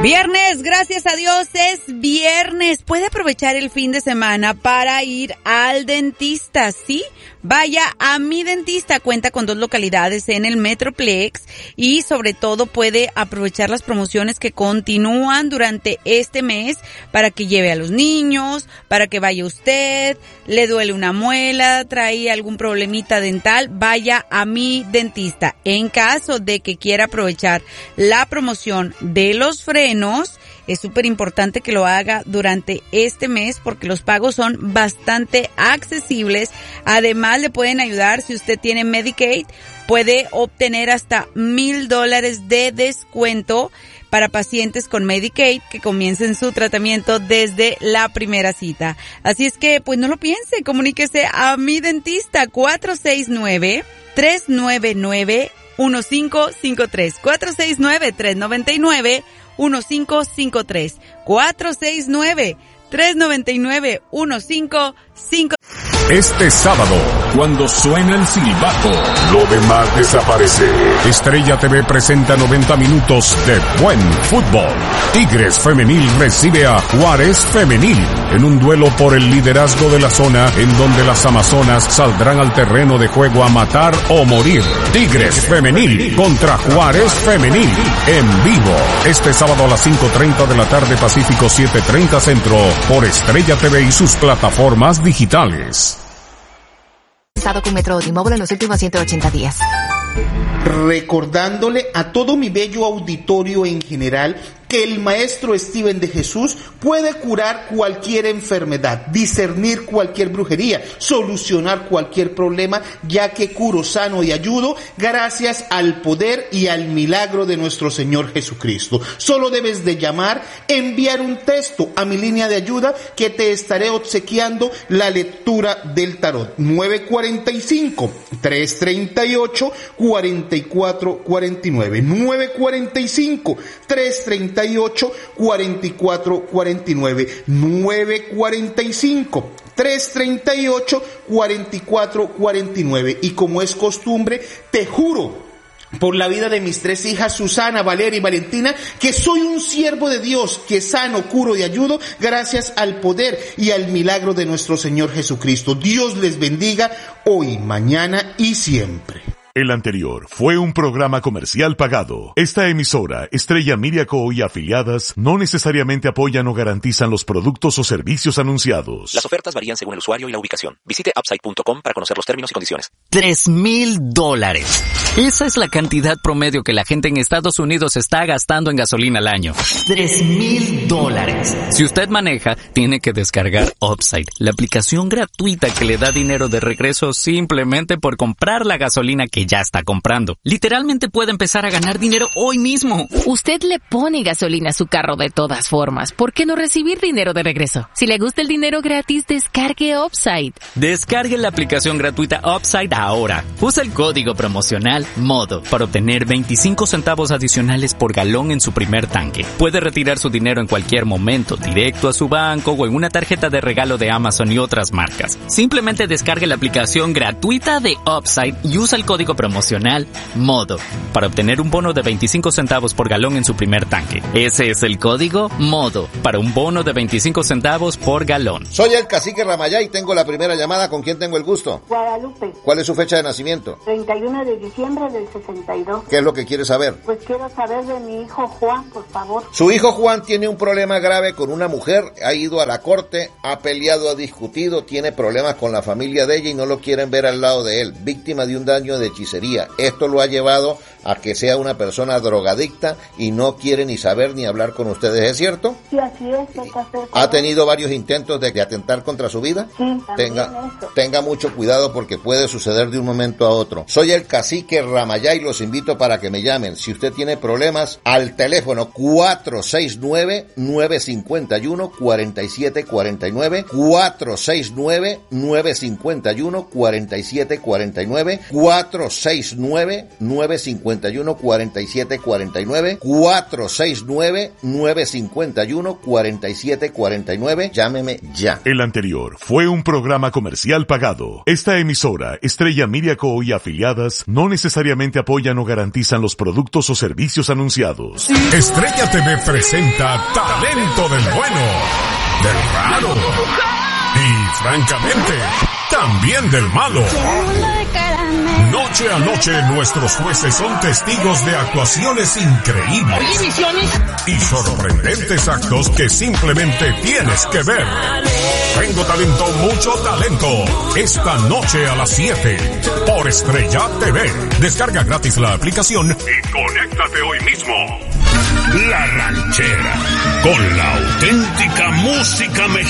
Viernes, gracias a Dios es viernes. Puede aprovechar el fin de semana para ir al dentista, ¿sí? Vaya a Mi Dentista, cuenta con 2 localidades en el Metroplex y sobre todo puede aprovechar las promociones que continúan durante este mes para que lleve a los niños, para que vaya usted, le duele una muela, trae algún problemita dental, vaya a Mi Dentista. En caso de que quiera aprovechar la promoción de los frenos, es súper importante que lo haga durante este mes porque los pagos son bastante accesibles. Además, le pueden ayudar si usted tiene Medicaid, puede obtener hasta $1,000 de descuento para pacientes con Medicaid que comiencen su tratamiento desde la primera cita. Así es que, pues no lo piense, comuníquese a Mi Dentista 469-399-1553, 469-399-1553, 469-399-1553. Este sábado, cuando suena el silbato, lo demás desaparece. Estrella TV presenta 90 minutos de buen fútbol. Tigres Femenil recibe a Juárez Femenil en un duelo por el liderazgo de la zona en donde las amazonas saldrán al terreno de juego a matar o morir. Tigres Femenil contra Juárez Femenil en vivo. Este sábado a las 5:30 de la tarde Pacífico, 7:30 Centro, por Estrella TV y sus plataformas digitales. Estado con Metro Automóvil en los últimos 180 días. Recordándole a todo mi bello auditorio en general que el Maestro Steven de Jesús puede curar cualquier enfermedad, discernir cualquier brujería, solucionar cualquier problema, ya que curo, sano y ayudo gracias al poder y al milagro de nuestro Señor Jesucristo. Solo debes de llamar, enviar un texto a mi línea de ayuda que te estaré obsequiando la lectura del tarot. 945-338-4449. 945-338-4449. 945-338-4449. Y como es costumbre, te juro por la vida de mis 3 hijas, Susana, Valeria y Valentina, que soy un siervo de Dios, que sano, curo y ayudo gracias al poder y al milagro de nuestro Señor Jesucristo. Dios les bendiga hoy, mañana y siempre. El anterior fue un programa comercial pagado. Esta emisora, Estrella Media Co. y afiliadas, no necesariamente apoyan o garantizan los productos o servicios anunciados. Las ofertas varían según el usuario y la ubicación. Visite Upside.com para conocer los términos y condiciones. $3,000. Esa es la cantidad promedio que la gente en Estados Unidos está gastando en gasolina al año. $3,000. Si usted maneja, tiene que descargar Upside, la aplicación gratuita que le da dinero de regreso simplemente por comprar la gasolina que ya está comprando. Literalmente puede empezar a ganar dinero hoy mismo. Usted le pone gasolina a su carro de todas formas. ¿Por qué no recibir dinero de regreso? Si le gusta el dinero gratis, descargue Upside. Descargue la aplicación gratuita Upside ahora. Usa el código promocional MODO para obtener 25 centavos adicionales por galón en su primer tanque. Puede retirar su dinero en cualquier momento, directo a su banco o en una tarjeta de regalo de Amazon y otras marcas. Simplemente descargue la aplicación gratuita de Upside y usa el código promocional MODO para obtener un bono de 25 centavos por galón en su primer tanque. Ese es el código MODO para un bono de 25 centavos por galón. Soy el cacique Ramayá y tengo la primera llamada. ¿Con quién tengo el gusto? Guadalupe. ¿Cuál es su fecha de nacimiento? 31 de diciembre del 62. ¿Qué es lo que quiere saber? Pues quiero saber de mi hijo Juan, por favor. Su hijo Juan tiene un problema grave con una mujer, ha ido a la corte, ha peleado, ha discutido, tiene problemas con la familia de ella y no lo quieren ver al lado de él, víctima de un daño de hechicería. Esto lo ha llevado a que sea una persona drogadicta y no quiere ni saber ni hablar con ustedes, ¿es cierto? Sí, así es. ¿Ha tenido varios intentos de atentar contra su vida? Sí, tenga mucho cuidado porque puede suceder de un momento a otro. Soy el cacique Ramayá y los invito para que me llamen. Si usted tiene problemas, al teléfono 469-951-4749, 469-951-4749, 469-951 469-951-4749, 469-951-4749, llámeme ya. El anterior fue un programa comercial pagado. Esta emisora, Estrella Miriaco y afiliadas, no necesariamente apoyan o garantizan los productos o servicios anunciados. Estrella TV presenta Talento del Bueno, del Raro y, francamente, también del malo. Noche a noche nuestros jueces son testigos de actuaciones increíbles y sorprendentes actos que simplemente tienes que ver. Tengo talento, mucho talento. Esta noche a las 7 por Estrella TV. Descarga gratis la aplicación y conéctate hoy mismo. La Ranchera, con la auténtica música mexicana.